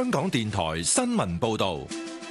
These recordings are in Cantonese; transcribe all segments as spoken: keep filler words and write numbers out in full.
香港電台新聞報道。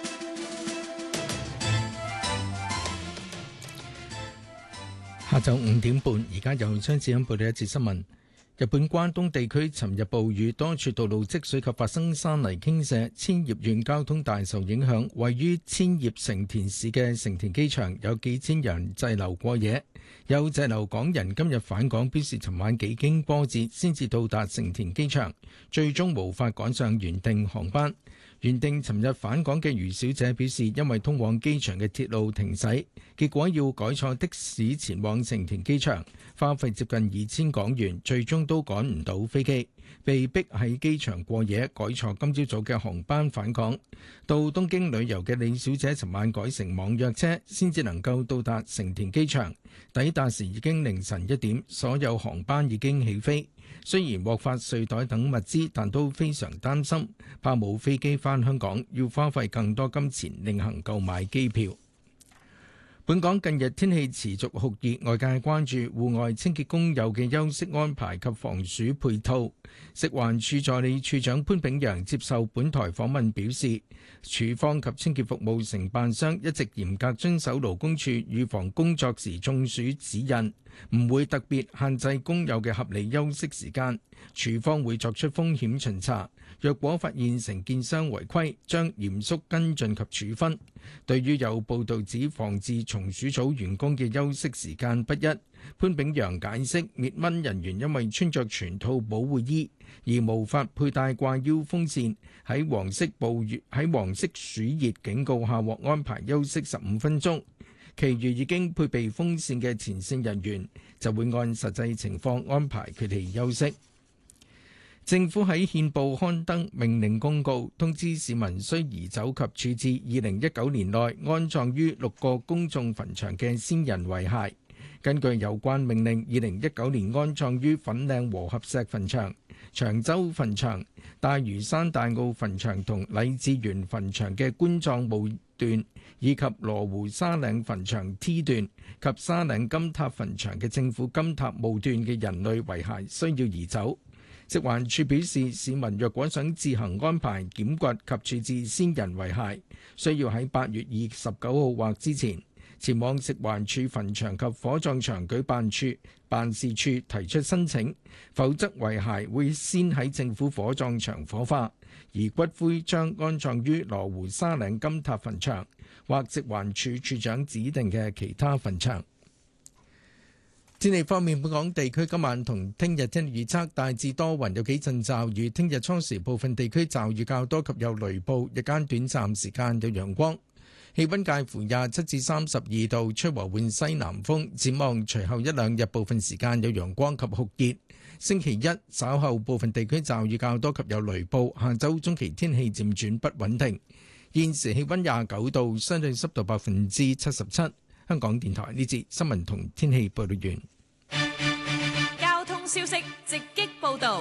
下晝五點半，而家由張子欣報道一節新聞。日本關東地區尋日暴雨，多處道路積水及發生山泥傾瀉，千葉縣交通大受影響。位於千葉成田市嘅成田機場有幾千人滯留過夜，有滯留港人今日返港，表示尋晚幾經波折先至到達成田機場，最終無法趕上原定航班。原定尋日返港嘅余小姐表示，因為通往機場嘅鐵路停駛，結果要改坐的士前往成田機場，花費接近二千港元，最終都趕唔到飛機，被逼喺機場過夜，改坐今朝早嘅航班返港。到東京旅遊嘅李小姐尋晚改乘網約車，先至能夠到達成田機場。抵達時已經凌晨一點，所有航班已經起飛。雖然獲發睡袋等物資，但都非常擔心，怕冇飛機返香港，要花費更多金錢另行購買機票。本港近日天氣持續酷熱，外界關注戶外清潔工友嘅休息安排及防暑配套。食環署助理署長潘炳陽接受本台訪問表示，署方及清潔服務承辦商一直嚴格遵守勞工處預防工作時中暑指引，唔會特別限制工友嘅合理休息時間。署方會作出風險巡查，若果發現承建商違規，將嚴肅跟進及處分。對於有報道指防治松鼠組員工嘅休息時間不一，潘炳陽解釋滅蚊人員因為穿着全套保護衣而無法佩戴掛腰風扇，喺黃色暴雨喺黃色暑熱警告下獲安排休息十五分鐘。其餘已經配備風扇嘅前線人員就會按實際情況安排佢哋休息。政府喺憲報刊登命令公告，通知市民需移走及處置二零一九年內安葬於六個公眾墳場嘅先人遺骸。根據有關命令，二零一九年安葬於粉嶺和合石墳場、長洲墳場、大嶼山大澳墳場同禮志園墳場嘅棺葬墓段，以及羅湖沙嶺墳場 T 段及沙嶺金塔墳場嘅政府金塔墓段嘅人類遺骸需要移走。食環署表示，市民若果想自行安排檢掘及處置先人遺骸，需要喺八月二十九號或之前前往食環署墳場及火葬場舉辦處辦事處提出申請，否則遺骸會先喺政府火葬場火化，而骨灰將安葬於羅湖沙嶺金塔墳場或食環署署長指定嘅其他墳場。天氣方面，本港地區今晚同聽日天氣預測大致多雲，有幾陣驟雨。聽日初時部分地區驟雨較多及有雷暴，日間短暫時間有陽光，氣溫介乎廿七至三十二度，吹和緩西南風。展望隨後一兩日部分時間有陽光及酷熱。星期一稍後部分地區驟雨較多及有雷暴，下週中期天氣漸轉不穩定。現時氣溫廿九度，相對濕度百分之七十七。香港電台呢節新聞同天氣報道完。 交通消息直擊報道。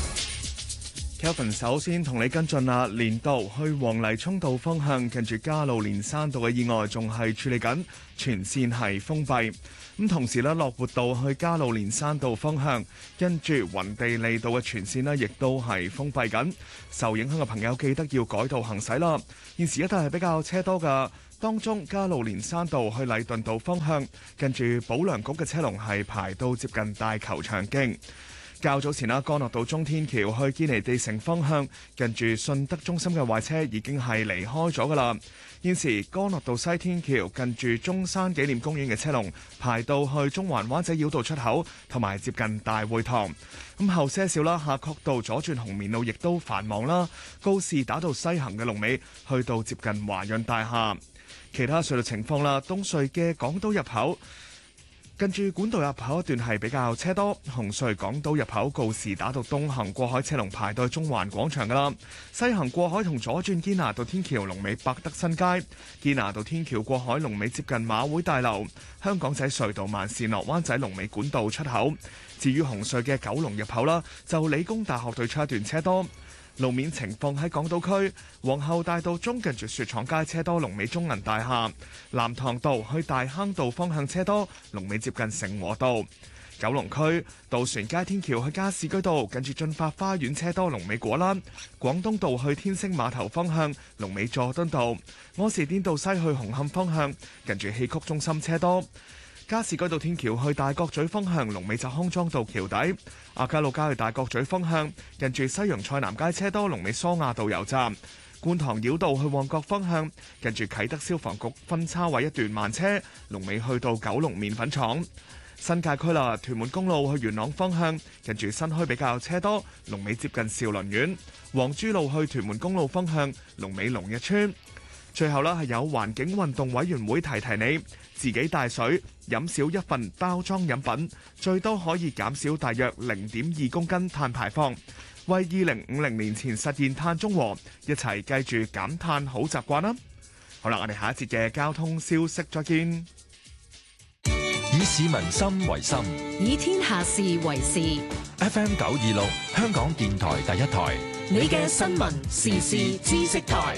Kelvin 首先同你跟進啦，連道去黃泥涌道方向近住加路連山道嘅意外仲係處理緊，全線係封閉。咁同時咧，樂活道去加路連山道方向跟住雲地利道嘅全線呢亦都係封閉緊。受影響嘅朋友記得要改道行駛啦。現時一帶係比較車多㗎。當中加路連山道去禮頓道方向，近住保良局嘅車龍係排到接近大球場徑。較早前啦，干諾道中天橋去堅尼地城方向，近住信德中心嘅壞車已經係離開咗㗎啦。現時干諾道西天橋近住中山紀念公園嘅車龍排到去中環灣仔繞道出口，同埋接近大會堂。咁後些少啦，夏慤道左轉紅棉路亦都繁忙啦。高士打道西行嘅龍尾去到接近華潤大廈。其他隧道情況啦，東隧嘅港島入口近住管道入口一段係比較車多，紅隧港島入口告士打道東行過海車龍排到中環廣場噶啦，西行過海同左轉堅拿道天橋龍尾百德新街，堅拿道天橋過海龍尾接近馬會大樓，香港仔隧道慢線落灣仔龍尾管道出口。至於紅隧嘅九龍入口啦，就理工大學對出一段車多。路面情況喺港島區皇后大道中近住雪廠街車多，龍尾中銀大廈；藍塘道去大坑道方向車多，龍尾接近成和道。 九龍區渡船街天橋去加士居道，近住進發花園車多，龍尾果欄；廣東道去天星碼頭方向，龍尾佐敦道；柯士甸道西去紅磡方向，近住戲曲中心車多；加士居道天橋去大角咀方向，龍尾就康莊道橋底；亞皆老街去大角咀方向，近住西洋菜南街車多，龍尾蘇亞道油站；觀塘繞道去旺角方向，近住啟德消防局分叉位一段慢車，龍尾去到九龍麵粉廠。新界區啦，屯門公路去元朗方向，近住新墟比較車多，龍尾接近兆麟苑；黃珠路去屯門公路方向，龍尾龍日村。最後啦，係有環境運動委員會提提你，自己帶水，飲少一份包裝飲品，最多可以減少大約零點二公斤碳排放，為二零五零年前實現碳中和，一齊記住減碳好習慣啦！好啦，我哋下一節嘅交通消息再見。 以市民心為心， 以天下事為事。 F M 九二六，香港電台第一台， 你嘅新聞時事知識台。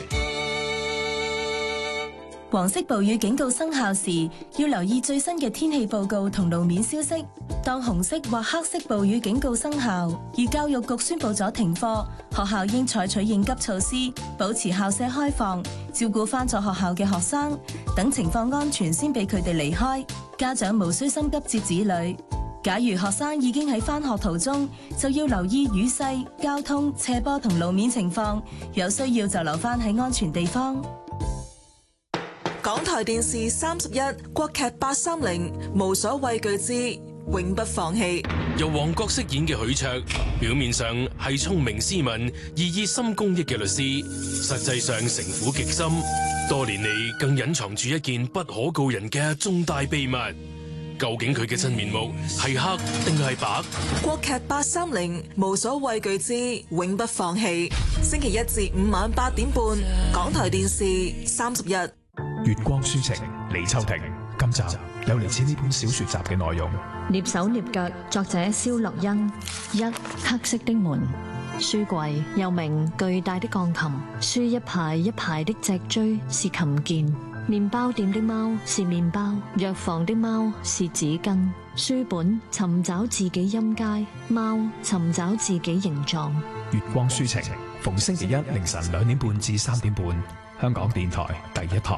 黃色暴雨警告生效時，要留意最新嘅天氣報告同路面消息。當紅色或黑色暴雨警告生效，而教育局宣布咗停課，學校應採取應急措施，保持校舍開放，照顧返咗學校嘅學生，等情況安全先俾佢哋離開。家長無需心急接子女。假如學生已經喺返學途中，就要留意雨勢、交通、斜坡同路面情況，有需要就留返喺安全地方。 港台電視三十一，國劇八三零，無所畏懼之永不放棄。 由王國飾演嘅許卓，表面上係聰明斯文、而熱心公益嘅律師，實際上城府極深，多年嚟更隱藏住一件不可告人嘅重大秘密。究竟佢嘅真面目係黑定係白？ 國劇八三零，無所畏懼之永不放棄。星期一至五晚八點半，港台電視三十一。 月光書情，李秋婷。今集有嚟自呢本小說集嘅內容。 躡手躡腳，作者蕭樂欣。一，黑色的門。書櫃又名巨大的鋼琴，書一排一排的脊椎是琴鍵，麵包店的貓是麵包，藥房的貓是紙巾，書本尋找自己音階，貓尋找自己形狀。 月光書情，逢星期一凌晨兩點半至三點半，香港電台第一台。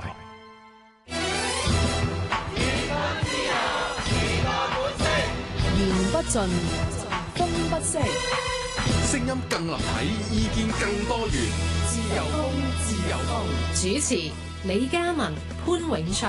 言不盡，風不息， 聲音更立體，意見更多元。 自由風，自由風。主持：李嘉文、潘永祥。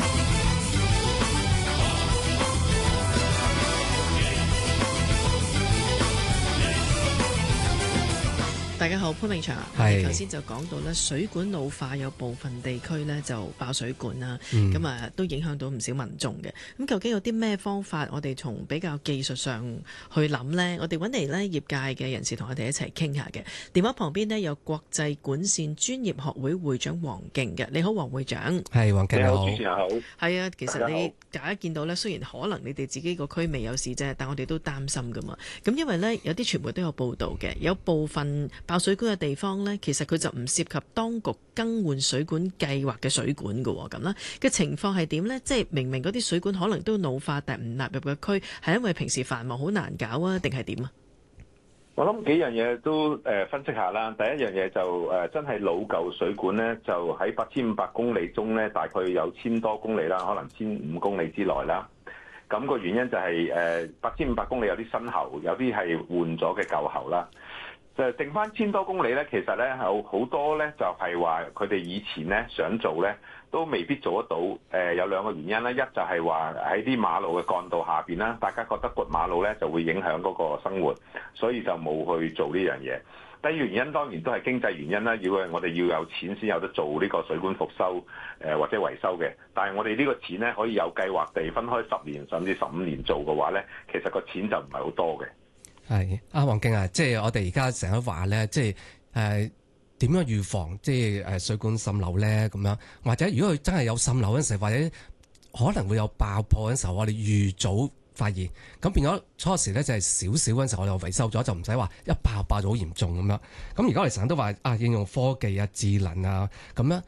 大家好，潘永祥啊，頭先就講到咧，水管老化有部分地區咧就爆水管啦，咁啊、嗯、都影響到唔少民眾嘅。咁究竟有啲咩方法，我哋從比較技術上去諗呢？我哋揾嚟咧業界嘅人士同我哋一齊傾下嘅。電話旁邊呢，有國際管線專業學會會長黃敬嘅，你好，黃會長。 係黃敬你好。 主持人好。係啊，其實你大家見到咧，雖然可能你哋自己個區未有事啫，但我哋都擔心噶嘛。咁因為咧有啲傳媒都有報道嘅，有部分爆水管嘅地方呢，其實佢就唔涉及當局更換水管計劃嘅水管嘅喎，咁啦嘅情況係點呢？即係明明嗰啲水管可能都老化，但唔納入嘅區，係因為平時繁忙好難搞啊，定係點啊？ 我諗幾樣嘢都誒分析下啦。第一樣嘢就誒真係老舊水管呢，就喺八千五百公里中呢，大概有千多公里啦，可能千五公里之內啦。咁個原因就係誒八千五百公里有啲新喉，有啲係換咗嘅舊喉啦。就剩翻千多公里咧，其實咧有好多咧，就係話佢哋以前咧想做咧，都未必做得到。誒、呃、有兩個原因啦，一就係話喺啲馬路嘅幹道下邊啦，大家覺得掘馬路咧就會影響嗰個生活，所以就冇去做呢樣嘢。第二個原因當然都係經濟原因啦，如果我哋要有錢先有得做呢個水管復修誒、呃、或者維修嘅。但係我哋呢個錢咧可以有計劃地分開十年甚至十五年做嘅話咧，其實個錢就唔係好多嘅。 係阿黃敬啊，即係我哋而家成日話咧，即係誒點樣預防即係誒水管滲漏咧咁樣，或者如果佢真係有滲漏嗰陣時，或者可能會有爆破嗰陣時候，我哋預早發現，咁變咗初時咧就係少少嗰陣時候，我哋維修咗就唔使話一爆爆到好嚴重咁樣。咁而家我哋成日都話啊，應用科技啊、智能啊咁樣，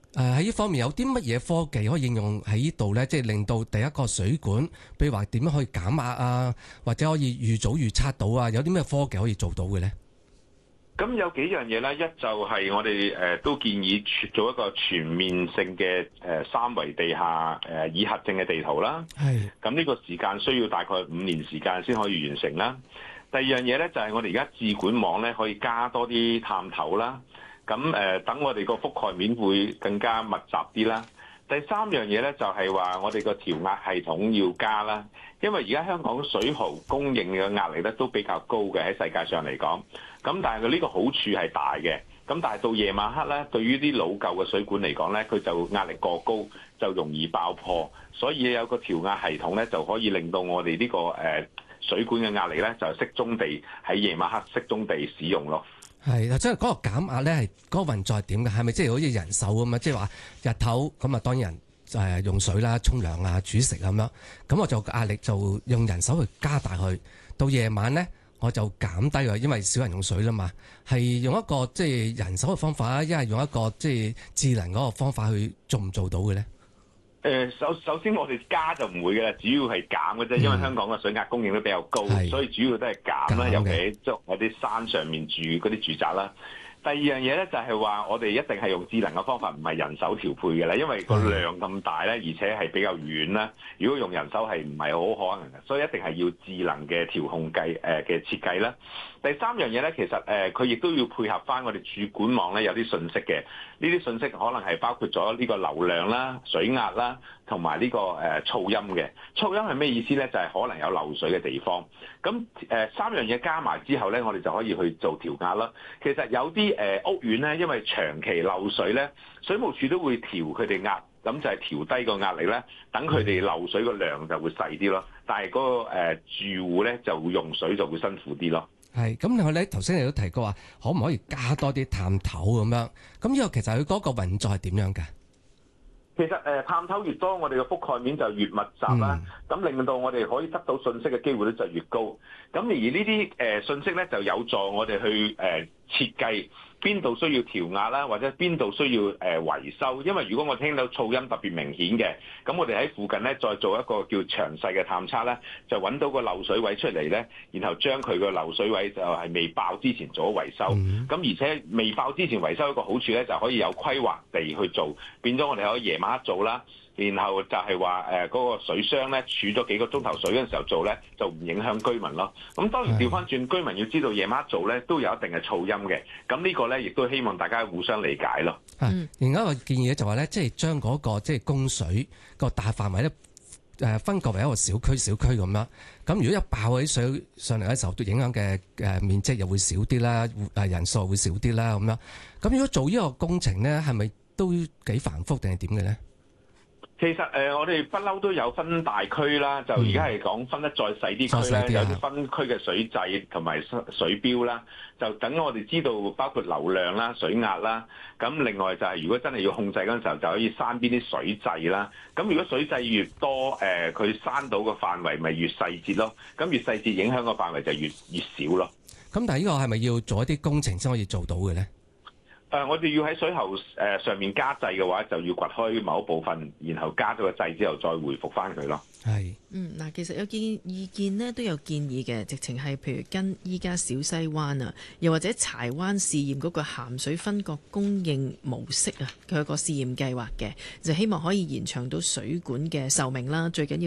誒喺呢方面有啲乜嘢科技可以應用喺呢度咧？即係令到第一個水管，譬如話點樣可以減壓啊，或者可以預早預測到啊？有啲咩科技可以做到嘅咧？ 咁有幾樣嘢咧，一就係我哋誒都建議做一個全面性嘅誒三維地下誒已核證嘅地圖啦。 係。咁呢個時間需要大概五年時間先可以完成啦。第二樣嘢咧就係我哋而家智管網咧可以加多啲探頭啦。咁誒等我哋個覆蓋面會更加密集啲啦。第三樣嘢咧就係話我哋個調壓系統要加啦，因為而家香港水喉供應嘅壓力咧都比較高嘅喺世界上嚟講。咁但係佢呢個好處係大嘅，咁但係到夜晚黑咧，對於啲老舊嘅水管嚟講咧，佢就壓力過高，就容易爆破。所以有個調壓系統咧，就可以令到我哋呢、這個誒、呃、水管嘅壓力咧，就適中地喺夜晚黑適中地使用咯。 係啊，即係嗰個減壓咧，係嗰個運作係點嘅？係咪即係好似人手咁啊？即係話日頭咁啊，當然誒用水啦、沖涼啊、煮食咁樣，咁我就壓力就用人手去加大佢。到夜晚咧，我就減低佢，因為少人用水啦嘛。係用一個即係人手嘅方法啊，一係用一個即係智能嗰個方法去做唔做到嘅咧？ 誒首首先我哋加就唔會嘅啦，主要係減嘅啫，因為香港嘅水壓供應都比較高，嗯、所以主要都係減啦，尤其喺即係我啲山上面住嗰啲住宅啦。第二樣嘢咧就係話，我哋一定係用智能嘅方法，唔係人手調配嘅啦，因為個量咁大咧，而且係比較遠啦。如果用人手係唔係好可能嘅，所以一定係要智能嘅調控計誒嘅設計啦。第三樣嘢咧，其實誒佢亦都要配合翻我哋主管網咧有啲信息嘅，呢啲信息可能係包括咗呢個流量啦、水壓啦，同埋呢個誒噪音嘅。噪音係咩意思咧？就係、是、可能有漏水嘅地方。咁誒三樣嘢加埋之後咧，我哋就可以去做調壓啦。其實有啲誒屋苑咧，因為長期漏水咧，水務署都會調佢哋壓，咁就係調低個壓力咧，等佢哋漏水個量就會細啲咯。但係嗰個誒住戶咧就會用水就會辛苦啲咯。 係，咁另外咧，頭先你都提過話，可唔可以加多啲探頭咁樣？咁呢個其實佢嗰個運作係點樣嘅？ 其實誒探頭越多，我哋嘅覆蓋面就越密集啦，咁、嗯、令到我哋可以得到信息嘅機會咧就越高。咁而呢啲誒信息咧就有助我哋去誒、呃、設計邊度需要調壓啦，或者邊度需要誒、呃、維修。因為如果我聽到噪音特別明顯嘅，咁我哋喺附近咧再做一個叫詳細嘅探測咧，就揾到個漏水位出嚟咧，然後將佢個漏水位就係未爆之前做咗維修。咁、嗯、而且未爆之前維修一個好處咧，就可以有規劃地去做，變咗我哋可以夜晚黑做啦。然後就係話誒嗰個水箱咧儲咗幾個鐘頭水嗰陣時候做咧，就唔影響居民咯。咁當然調翻轉，居民要知道夜晚做咧都有一定嘅噪音嘅。咁呢個咧亦都希望大家互相理解咯。 嗯，另一個建議咧就話咧，即係將嗰個即係供水個大範圍咧誒分割為一個小區小區咁樣。咁如果一爆起水上嚟嘅時候，對影響嘅誒面積又會少啲啦，誒人數會少啲啦咁樣。咁如果做呢個工程咧，係咪都幾繁複定係點嘅咧？ 其實誒、呃，我哋不嬲都有分大區啦，就而家係講分得再細啲區咧，有啲分區嘅水掣同埋水標啦，就等我哋知道包括流量啦、水壓啦。咁另外就係如果真係要控制嗰陣時候，就可以閂邊啲水掣啦。咁如果水掣越多，誒佢閂到個範圍咪越細節咯。咁越細節影響個範圍就越越少咯。 咁但係呢個係咪要做一啲工程先可以做到嘅咧？ 誒、呃，我哋要喺水喉誒上面加掣嘅話，就要掘開某一部分，然後加咗個掣之後，再回復翻佢咯。 係。 嗯，嗱，其實有件意見呢都有建議嘅，直情係譬如跟依家小西灣啊，又或者柴灣試驗嗰個鹹水分割供應模式啊，佢有個試驗計劃嘅，就希望可以延長到水管嘅壽命啦。最緊要